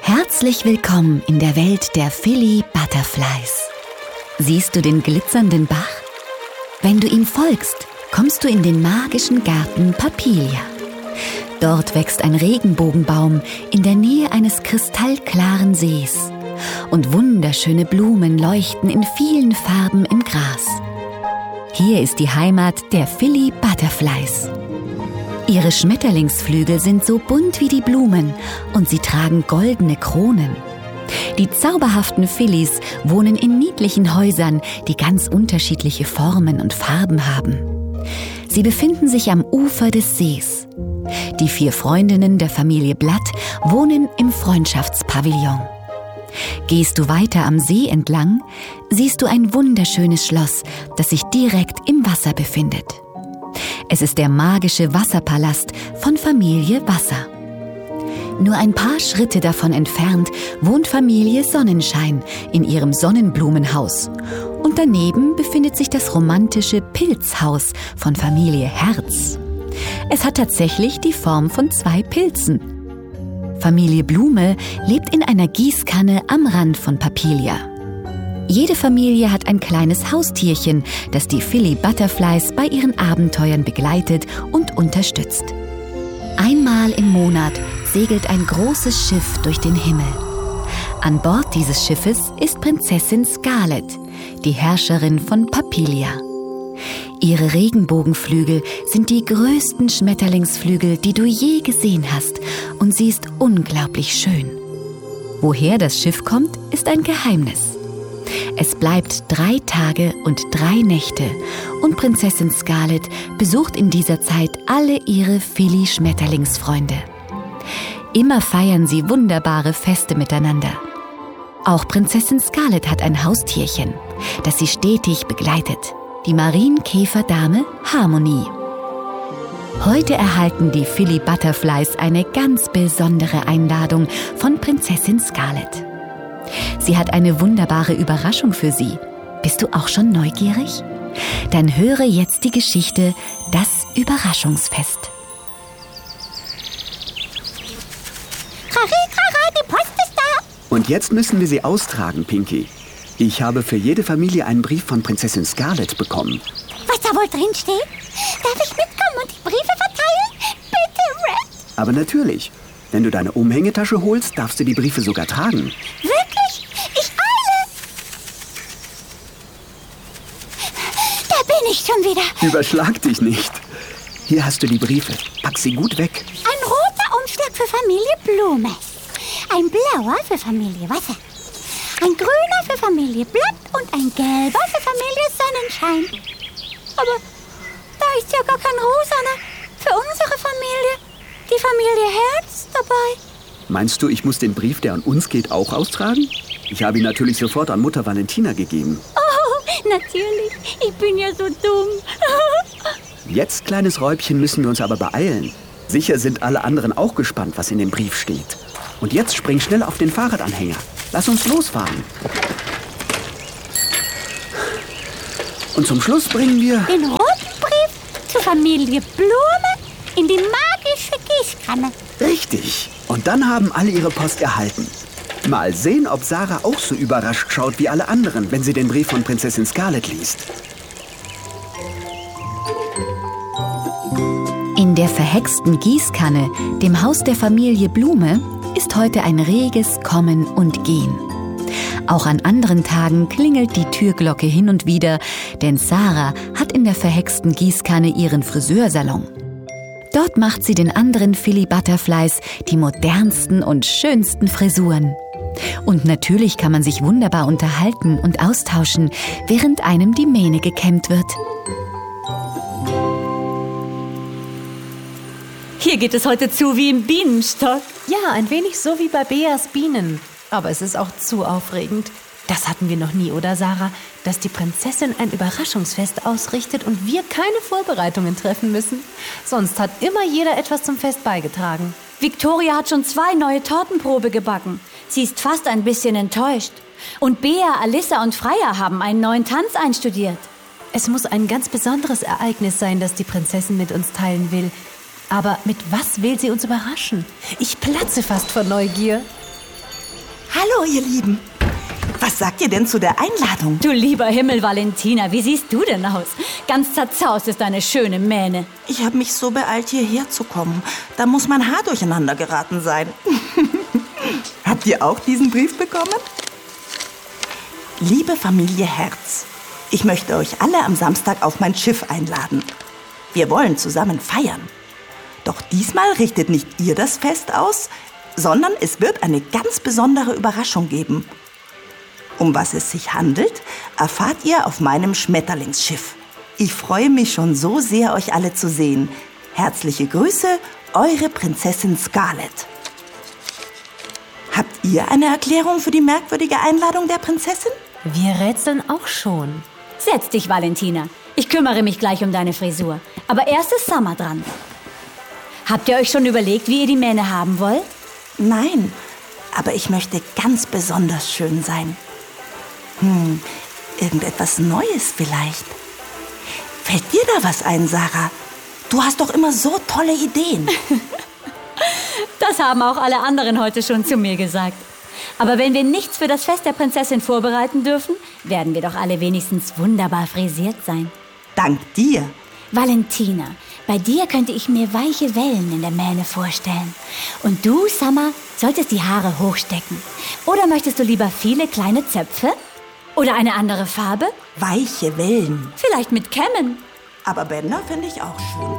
Herzlich willkommen in der Welt der Philly Butterflies. Siehst du den glitzernden Bach? Wenn du ihm folgst, kommst du in den magischen Garten Papilia. Dort wächst ein Regenbogenbaum in der Nähe eines kristallklaren Sees. Und wunderschöne Blumen leuchten in vielen Farben im Gras. Hier ist die Heimat der Philly Butterflies. Ihre Schmetterlingsflügel sind so bunt wie die Blumen und sie tragen goldene Kronen. Die zauberhaften Phillys wohnen in niedlichen Häusern, die ganz unterschiedliche Formen und Farben haben. Sie befinden sich am Ufer des Sees. Die 4 Freundinnen der Familie Blatt wohnen im Freundschaftspavillon. Gehst du weiter am See entlang, siehst du ein wunderschönes Schloss, das sich direkt im Wasser befindet. Es ist der magische Wasserpalast von Familie Wasser. Nur ein paar Schritte davon entfernt wohnt Familie Sonnenschein in ihrem Sonnenblumenhaus. Und daneben befindet sich das romantische Pilzhaus von Familie Herz. Es hat tatsächlich die Form von 2 Pilzen. Familie Blume lebt in einer Gießkanne am Rand von Papilia. Jede Familie hat ein kleines Haustierchen, das die Philly Butterflies bei ihren Abenteuern begleitet und unterstützt. Einmal im Monat segelt ein großes Schiff durch den Himmel. An Bord dieses Schiffes ist Prinzessin Scarlet, die Herrscherin von Papilia. Ihre Regenbogenflügel sind die größten Schmetterlingsflügel, die du je gesehen hast, und sie ist unglaublich schön. Woher das Schiff kommt, ist ein Geheimnis. Es bleibt 3 Tage und 3 Nächte und Prinzessin Scarlet besucht in dieser Zeit alle ihre Philly-Schmetterlingsfreunde. Immer feiern sie wunderbare Feste miteinander. Auch Prinzessin Scarlet hat ein Haustierchen, das sie stetig begleitet, die Marienkäferdame Harmonie. Heute erhalten die Philly Butterflies eine ganz besondere Einladung von Prinzessin Scarlet. Sie hat eine wunderbare Überraschung für sie. Bist du auch schon neugierig? Dann höre jetzt die Geschichte Das Überraschungsfest. Die Post ist da! Und jetzt müssen wir sie austragen, Pinky. Ich habe für jede Familie einen Brief von Prinzessin Scarlet bekommen. Was da wohl drin steht? Darf ich mitkommen und die Briefe verteilen? Bitte, Red! Aber natürlich. Wenn du deine Umhängetasche holst, darfst du die Briefe sogar tragen. Wirklich? Ich alle? Da bin ich schon wieder. Überschlag dich nicht. Hier hast du die Briefe. Pack sie gut weg. Ein roter Umschlag für Familie Blume. Ein blauer für Familie Wasser. Ein grüner für Familie Blatt und ein gelber für Familie Sonnenschein. Aber da ist ja gar kein rosaner für unsere Familie. Die Familie Herz dabei. Meinst du, ich muss den Brief, der an uns geht, auch austragen? Ich habe ihn natürlich sofort an Mutter Valentina gegeben. Oh, natürlich. Ich bin ja so dumm. Jetzt, kleines Räubchen, müssen wir uns aber beeilen. Sicher sind alle anderen auch gespannt, was in dem Brief steht. Und jetzt spring schnell auf den Fahrradanhänger. Lass uns losfahren. Und zum Schluss bringen wir den roten Brief zur Familie Blume in die magische Gießkanne. Richtig. Und dann haben alle ihre Post erhalten. Mal sehen, ob Sarah auch so überrascht schaut wie alle anderen, wenn sie den Brief von Prinzessin Scarlet liest. In der verhexten Gießkanne, dem Haus der Familie Blume, ist heute ein reges Kommen und Gehen. Auch an anderen Tagen klingelt die Türglocke hin und wieder, denn Sarah hat in der verhexten Gießkanne ihren Friseursalon. Dort macht sie den anderen Philly Butterflies die modernsten und schönsten Frisuren. Und natürlich kann man sich wunderbar unterhalten und austauschen, während einem die Mähne gekämmt wird. Hier geht es heute zu wie im Bienenstock. Ja, ein wenig so wie bei Beas Bienen. Aber es ist auch zu aufregend. Das hatten wir noch nie, oder Sarah? Dass die Prinzessin ein Überraschungsfest ausrichtet und wir keine Vorbereitungen treffen müssen. Sonst hat immer jeder etwas zum Fest beigetragen. Victoria hat schon 2 neue Tortenprobe gebacken. Sie ist fast ein bisschen enttäuscht. Und Bea, Alissa und Freya haben einen neuen Tanz einstudiert. Es muss ein ganz besonderes Ereignis sein, das die Prinzessin mit uns teilen will. Aber mit was will sie uns überraschen? Ich platze fast vor Neugier. Hallo, ihr Lieben. Was sagt ihr denn zu der Einladung? Du lieber Himmel, Valentina, wie siehst du denn aus? Ganz zerzaust ist deine schöne Mähne. Ich habe mich so beeilt, hierher zu kommen. Da muss mein Haar durcheinander geraten sein. Habt ihr auch diesen Brief bekommen? Liebe Familie Herz, ich möchte euch alle am Samstag auf mein Schiff einladen. Wir wollen zusammen feiern. Doch diesmal richtet nicht ihr das Fest aus, sondern es wird eine ganz besondere Überraschung geben. Um was es sich handelt, erfahrt ihr auf meinem Schmetterlingsschiff. Ich freue mich schon so sehr, euch alle zu sehen. Herzliche Grüße, eure Prinzessin Scarlett. Habt ihr eine Erklärung für die merkwürdige Einladung der Prinzessin? Wir rätseln auch schon. Setz dich, Valentina. Ich kümmere mich gleich um deine Frisur. Aber erst ist Summer dran. Habt ihr euch schon überlegt, wie ihr die Mähne haben wollt? Nein, aber ich möchte ganz besonders schön sein. Irgendetwas Neues vielleicht. Fällt dir da was ein, Sarah? Du hast doch immer so tolle Ideen. Das haben auch alle anderen heute schon zu mir gesagt. Aber wenn wir nichts für das Fest der Prinzessin vorbereiten dürfen, werden wir doch alle wenigstens wunderbar frisiert sein. Dank dir. Valentina, bei dir könnte ich mir weiche Wellen in der Mähne vorstellen. Und du, Summer, solltest die Haare hochstecken. Oder möchtest du lieber viele kleine Zöpfe? Oder eine andere Farbe? Weiche Wellen. Vielleicht mit Kämmen. Aber Bänder finde ich auch schön.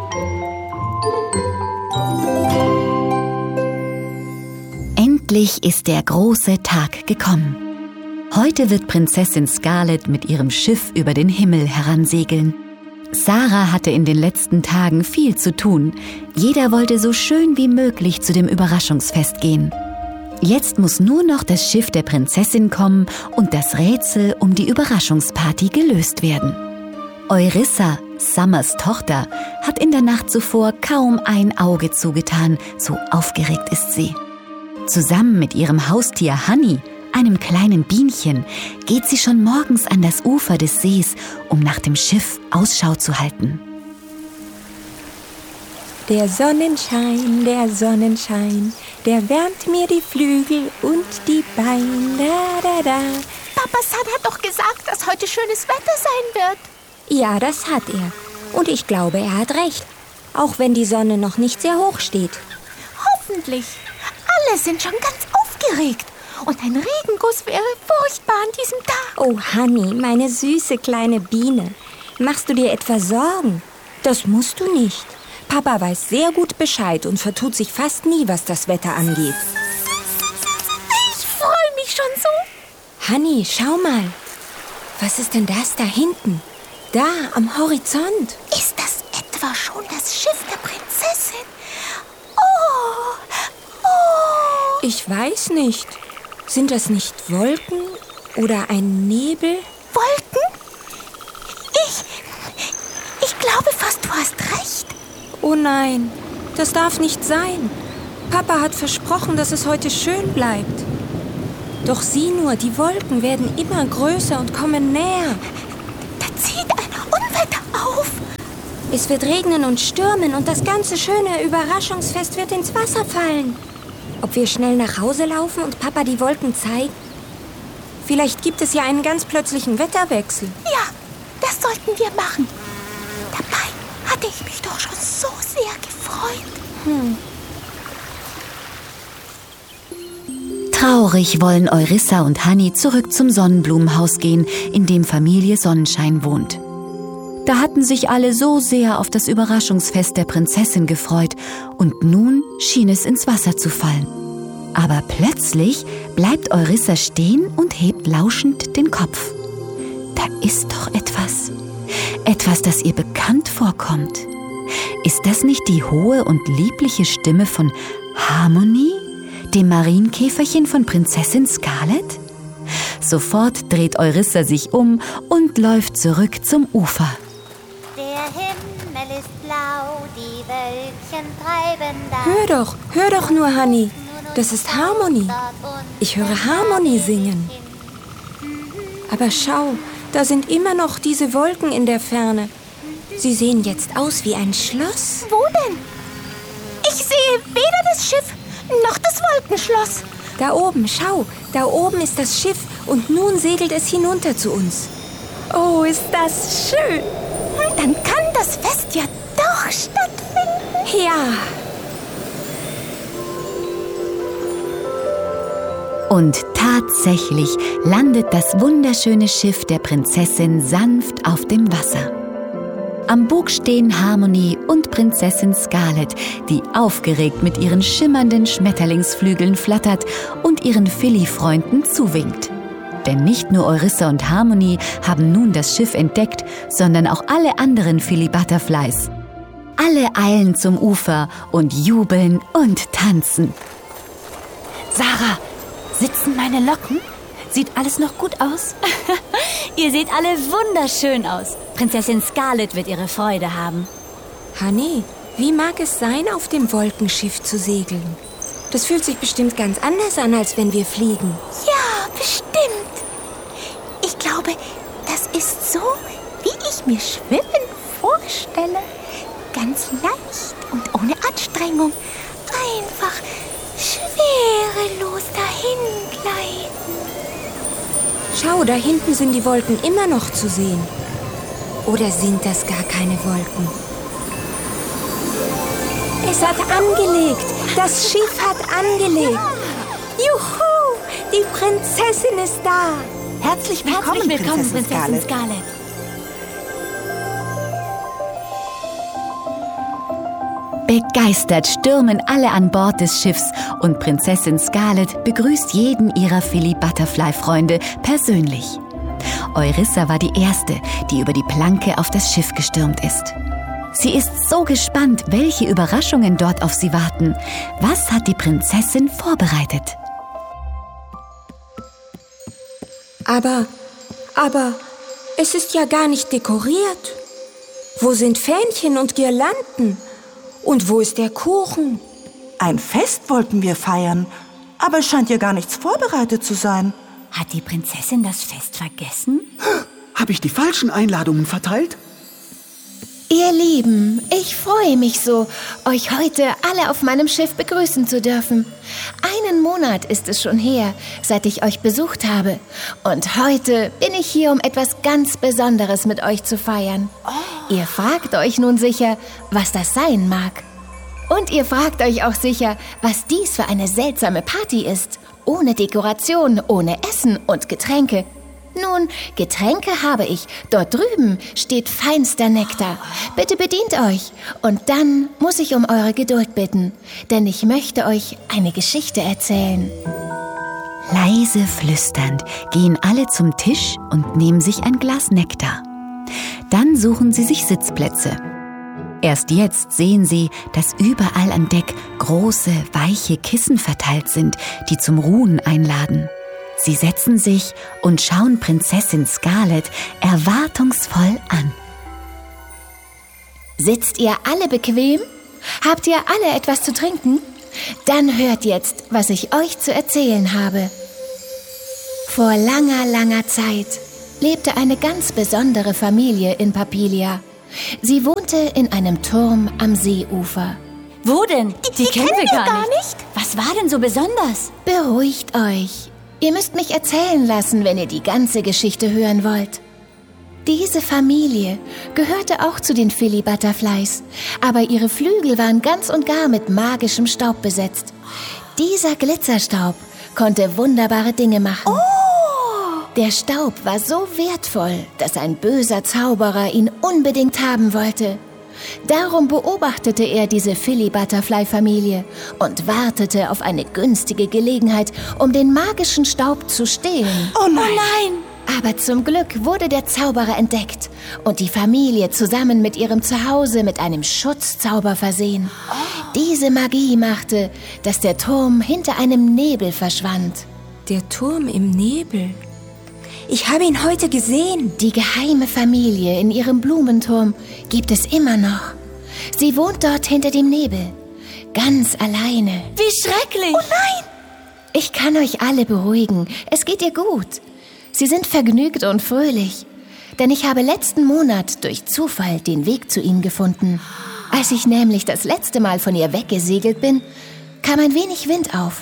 Endlich ist der große Tag gekommen. Heute wird Prinzessin Scarlett mit ihrem Schiff über den Himmel heransegeln. Sarah hatte in den letzten Tagen viel zu tun. Jeder wollte so schön wie möglich zu dem Überraschungsfest gehen. Jetzt muss nur noch das Schiff der Prinzessin kommen und das Rätsel um die Überraschungsparty gelöst werden. Eurissa, Summers Tochter, hat in der Nacht zuvor kaum ein Auge zugetan, so aufgeregt ist sie. Zusammen mit ihrem Haustier Honey, einem kleinen Bienchen, geht sie schon morgens an das Ufer des Sees, um nach dem Schiff Ausschau zu halten. Der Sonnenschein, der wärmt mir die Flügel und die Beine. Da, da, da. Papa San hat doch gesagt, dass heute schönes Wetter sein wird. Ja, das hat er. Und ich glaube, er hat recht. Auch wenn die Sonne noch nicht sehr hoch steht. Hoffentlich. Alle sind schon ganz aufgeregt. Und ein Regenguss wäre furchtbar an diesem Tag. Oh, Honey, meine süße kleine Biene. Machst du dir etwa Sorgen? Das musst du nicht. Papa weiß sehr gut Bescheid und vertut sich fast nie, was das Wetter angeht. Ich freue mich schon so. Honey, schau mal. Was ist denn das da hinten? Da, am Horizont. Ist das etwa schon das Schiff der Prinzessin? Oh, oh. Ich weiß nicht. Sind das nicht Wolken oder ein Nebel? Wolken? Ich glaube fast, du hast recht. Oh nein, das darf nicht sein. Papa hat versprochen, dass es heute schön bleibt. Doch sieh nur, die Wolken werden immer größer und kommen näher. Da zieht ein Unwetter auf. Es wird regnen und stürmen und das ganze schöne Überraschungsfest wird ins Wasser fallen. Ob wir schnell nach Hause laufen und Papa die Wolken zeigen? Vielleicht gibt es ja einen ganz plötzlichen Wetterwechsel. Ja, das sollten wir machen. Dabei hatte ich mich doch schon so sehr gefreut. Traurig wollen Eurissa und Honey zurück zum Sonnenblumenhaus gehen, in dem Familie Sonnenschein wohnt. Da hatten sich alle so sehr auf das Überraschungsfest der Prinzessin gefreut und nun schien es ins Wasser zu fallen. Aber plötzlich bleibt Eurissa stehen und hebt lauschend den Kopf. Da ist doch etwas. Etwas, das ihr bekannt vorkommt. Ist das nicht die hohe und liebliche Stimme von Harmony, dem Marienkäferchen von Prinzessin Scarlett? Sofort dreht Eurissa sich um und läuft zurück zum Ufer. Der Himmel ist blau, die Wölkchen treiben da. Hör doch nur, Honey. Das ist Harmony. Ich höre Harmony singen. Aber schau, da sind immer noch diese Wolken in der Ferne. Sie sehen jetzt aus wie ein Schloss. Wo denn? Ich sehe weder das Schiff noch das Wolkenschloss. Da oben, schau, Da oben ist das Schiff und nun segelt es hinunter zu uns. Oh, ist das schön. Dann kann das Fest ja doch stattfinden. Ja. Und tatsächlich landet das wunderschöne Schiff der Prinzessin sanft auf dem Wasser. Am Bug stehen Harmony und Prinzessin Scarlet, die aufgeregt mit ihren schimmernden Schmetterlingsflügeln flattert und ihren Philly-Freunden zuwinkt. Denn nicht nur Eurissa und Harmony haben nun das Schiff entdeckt, sondern auch alle anderen Philly Butterflies. Alle eilen zum Ufer und jubeln und tanzen. Sarah, sitzen meine Locken? Sieht alles noch gut aus? Ihr seht alle wunderschön aus. Prinzessin Scarlet wird ihre Freude haben. Honey, wie mag es sein, auf dem Wolkenschiff zu segeln? Das fühlt sich bestimmt ganz anders an, als wenn wir fliegen. Ja, bestimmt. Ich glaube, das ist so, wie ich mir Schwimmen vorstelle. Ganz leicht und ohne Anstrengung. Einfach schwerelos dahin gleiten. Schau, da hinten sind die Wolken immer noch zu sehen. Oder sind das gar keine Wolken? Es hat angelegt. Das Schiff hat angelegt. Juhu, die Prinzessin ist da. Herzlich willkommen, Prinzessin Scarlet. Begeistert stürmen alle an Bord des Schiffs und Prinzessin Scarlet begrüßt jeden ihrer Philly Butterfly-Freunde persönlich. Eurissa war die Erste, die über die Planke auf das Schiff gestürmt ist. Sie ist so gespannt, welche Überraschungen dort auf sie warten. Was hat die Prinzessin vorbereitet? Aber es ist ja gar nicht dekoriert. Wo sind Fähnchen und Girlanden? Und wo ist der Kuchen? Ein Fest wollten wir feiern, aber es scheint ja gar nichts vorbereitet zu sein. Hat die Prinzessin das Fest vergessen? Habe ich die falschen Einladungen verteilt? Ihr Lieben, ich freue mich so, euch heute alle auf meinem Schiff begrüßen zu dürfen. 1 Monat ist es schon her, seit ich euch besucht habe. Und heute bin ich hier, um etwas ganz Besonderes mit euch zu feiern. Ihr fragt euch nun sicher, was das sein mag. Und ihr fragt euch auch sicher, was dies für eine seltsame Party ist. Ohne Dekoration, ohne Essen und Getränke. Nun, Getränke habe ich. Dort drüben steht feinster Nektar. Bitte bedient euch. Und dann muss ich um eure Geduld bitten, denn ich möchte euch eine Geschichte erzählen. Leise flüsternd gehen alle zum Tisch und nehmen sich ein Glas Nektar. Dann suchen sie sich Sitzplätze. Erst jetzt sehen sie, dass überall an Deck große, weiche Kissen verteilt sind, die zum Ruhen einladen. Sie setzen sich und schauen Prinzessin Scarlet erwartungsvoll an. Sitzt ihr alle bequem? Habt ihr alle etwas zu trinken? Dann hört jetzt, was ich euch zu erzählen habe. Vor langer, langer Zeit lebte eine ganz besondere Familie in Papilia. Sie wohnte in einem Turm am Seeufer. Wo denn? Die kennen wir gar nicht. Was war denn so besonders? Beruhigt euch. Ihr müsst mich erzählen lassen, wenn ihr die ganze Geschichte hören wollt. Diese Familie gehörte auch zu den Philly Butterflies, aber ihre Flügel waren ganz und gar mit magischem Staub besetzt. Dieser Glitzerstaub konnte wunderbare Dinge machen. Der Staub war so wertvoll, dass ein böser Zauberer ihn unbedingt haben wollte. Darum beobachtete er diese Philly Butterfly-Familie und wartete auf eine günstige Gelegenheit, um den magischen Staub zu stehlen. Oh nein! Aber zum Glück wurde der Zauberer entdeckt und die Familie zusammen mit ihrem Zuhause mit einem Schutzzauber versehen. Diese Magie machte, dass der Turm hinter einem Nebel verschwand. Der Turm im Nebel? Ich habe ihn heute gesehen. Die geheime Familie in ihrem Blumenturm gibt es immer noch. Sie wohnt dort hinter dem Nebel, ganz alleine. Wie schrecklich! Oh nein! Ich kann euch alle beruhigen. Es geht ihr gut. Sie sind vergnügt und fröhlich. Denn ich habe letzten Monat durch Zufall den Weg zu ihnen gefunden. Als ich nämlich das letzte Mal von ihr weggesegelt bin, kam ein wenig Wind auf.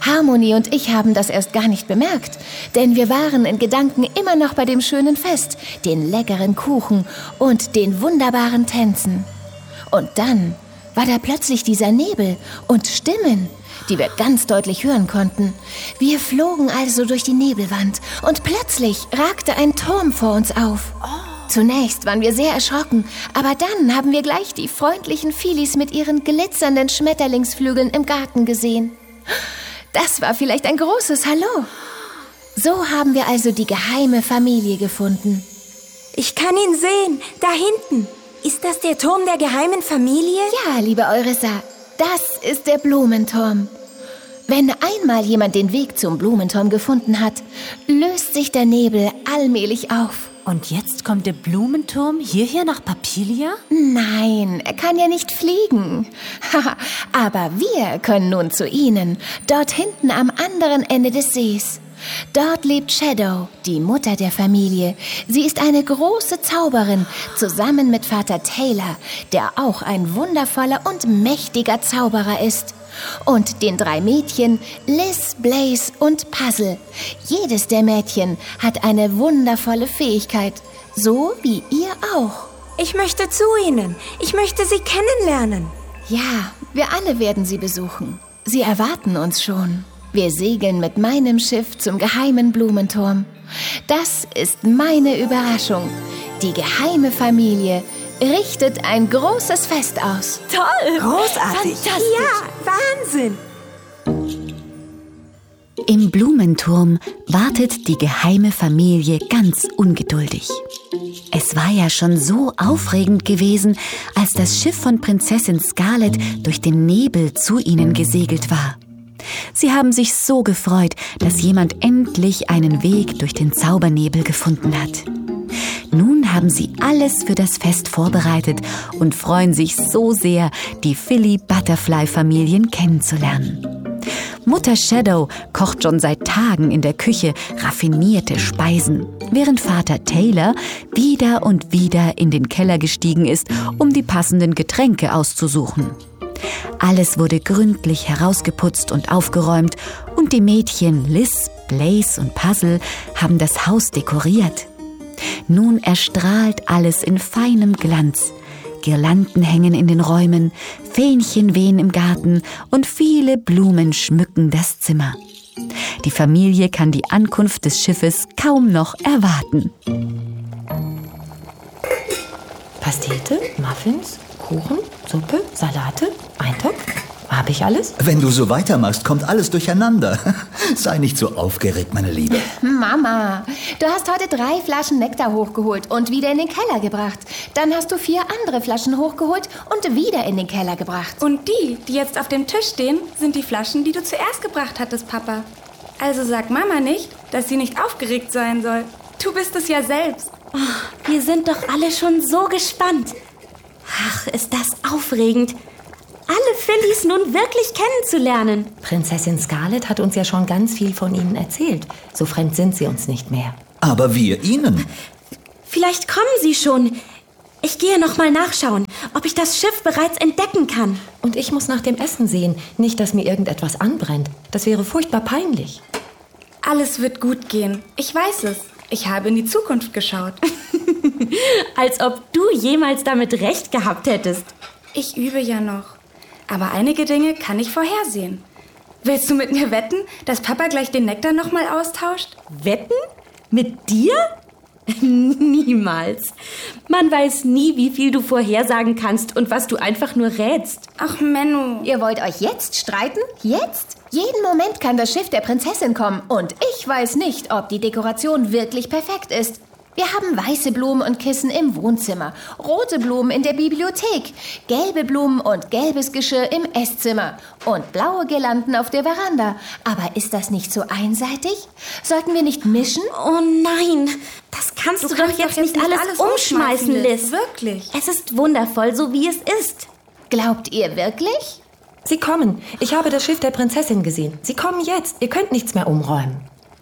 Harmony und ich haben das erst gar nicht bemerkt, denn wir waren in Gedanken immer noch bei dem schönen Fest, den leckeren Kuchen und den wunderbaren Tänzen. Und dann war da plötzlich dieser Nebel und Stimmen, die wir ganz deutlich hören konnten. Wir flogen also durch die Nebelwand und plötzlich ragte ein Turm vor uns auf. Zunächst waren wir sehr erschrocken, aber dann haben wir gleich die freundlichen Filis mit ihren glitzernden Schmetterlingsflügeln im Garten gesehen. Das war vielleicht ein großes Hallo. So haben wir also die geheime Familie gefunden. Ich kann ihn sehen, da hinten. Ist das der Turm der geheimen Familie? Ja, liebe Eurissa, das ist der Blumenturm. Wenn einmal jemand den Weg zum Blumenturm gefunden hat, löst sich der Nebel allmählich auf. Und jetzt kommt der Blumenturm hierher nach Papilia? Nein, er kann ja nicht fliegen. Aber wir können nun zu Ihnen, dort hinten am anderen Ende des Sees. Dort lebt Shadow, die Mutter der Familie. Sie ist eine große Zauberin, zusammen mit Vater Taylor, der auch ein wundervoller und mächtiger Zauberer ist. Und den 3 Mädchen, Liz, Blaze und Puzzle. Jedes der Mädchen hat eine wundervolle Fähigkeit, so wie ihr auch. Ich möchte zu Ihnen. Ich möchte Sie kennenlernen. Ja, wir alle werden Sie besuchen. Sie erwarten uns schon. Wir segeln mit meinem Schiff zum geheimen Blumenturm. Das ist meine Überraschung. Die geheime Familie richtet ein großes Fest aus. Toll! Großartig! Fantastisch! Ja, Wahnsinn! Im Blumenturm wartet die geheime Familie ganz ungeduldig. Es war ja schon so aufregend gewesen, als das Schiff von Prinzessin Scarlet durch den Nebel zu ihnen gesegelt war. Sie haben sich so gefreut, dass jemand endlich einen Weg durch den Zaubernebel gefunden hat. Nun haben sie alles für das Fest vorbereitet und freuen sich so sehr, die Philly-Butterfly-Familien kennenzulernen. Mutter Shadow kocht schon seit Tagen in der Küche raffinierte Speisen, während Vater Taylor wieder und wieder in den Keller gestiegen ist, um die passenden Getränke auszusuchen. Alles wurde gründlich herausgeputzt und aufgeräumt und die Mädchen Liz, Blaze und Puzzle haben das Haus dekoriert. Nun erstrahlt alles in feinem Glanz. Girlanden hängen in den Räumen, Fähnchen wehen im Garten und viele Blumen schmücken das Zimmer. Die Familie kann die Ankunft des Schiffes kaum noch erwarten. Pastete, Muffins, Kuchen, Suppe, Salate, Eintopf. Habe ich alles? Wenn du so weitermachst, kommt alles durcheinander. Sei nicht so aufgeregt, meine Liebe. Mama, du hast heute 3 Flaschen Nektar hochgeholt und wieder in den Keller gebracht. Dann hast du 4 andere Flaschen hochgeholt und wieder in den Keller gebracht. Und die jetzt auf dem Tisch stehen, sind die Flaschen, die du zuerst gebracht hattest, Papa. Also sag Mama nicht, dass sie nicht aufgeregt sein soll. Du bist es ja selbst. Oh, wir sind doch alle schon so gespannt. Ach, ist das aufregend, alle Phillys nun wirklich kennenzulernen. Prinzessin Scarlet hat uns ja schon ganz viel von ihnen erzählt. So fremd sind sie uns nicht mehr. Aber wir ihnen. Vielleicht kommen sie schon. Ich gehe noch mal nachschauen, ob ich das Schiff bereits entdecken kann. Und ich muss nach dem Essen sehen. Nicht, dass mir irgendetwas anbrennt. Das wäre furchtbar peinlich. Alles wird gut gehen. Ich weiß es. Ich habe in die Zukunft geschaut. Als ob du jemals damit recht gehabt hättest. Ich übe ja noch. Aber einige Dinge kann ich vorhersehen. Willst du mit mir wetten, dass Papa gleich den Nektar noch mal austauscht? Wetten? Mit dir? Niemals. Man weiß nie, wie viel du vorhersagen kannst und was du einfach nur rätst. Ach, Menno. Ihr wollt euch jetzt streiten? Jetzt? Jeden Moment kann das Schiff der Prinzessin kommen und ich weiß nicht, ob die Dekoration wirklich perfekt ist. Wir haben weiße Blumen und Kissen im Wohnzimmer, rote Blumen in der Bibliothek, gelbe Blumen und gelbes Geschirr im Esszimmer und blaue Girlanden auf der Veranda. Aber ist das nicht so einseitig? Sollten wir nicht mischen? Oh nein, das kannst du doch jetzt nicht alles umschmeißen, Liz. Wirklich? Es ist wundervoll, so wie es ist. Glaubt ihr wirklich? Sie kommen. Ich habe das Schiff der Prinzessin gesehen. Sie kommen jetzt. Ihr könnt nichts mehr umräumen.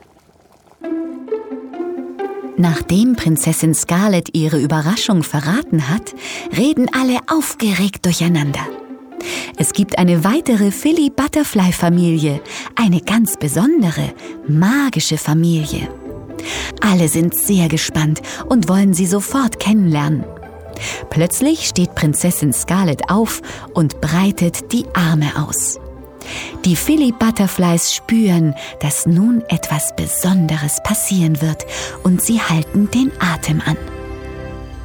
Nachdem Prinzessin Scarlet ihre Überraschung verraten hat, reden alle aufgeregt durcheinander. Es gibt eine weitere Philly Butterfly Familie, eine ganz besondere, magische Familie. Alle sind sehr gespannt und wollen sie sofort kennenlernen. Plötzlich steht Prinzessin Scarlet auf und breitet die Arme aus. Die Philly Butterflies spüren, dass nun etwas Besonderes passieren wird und sie halten den Atem an.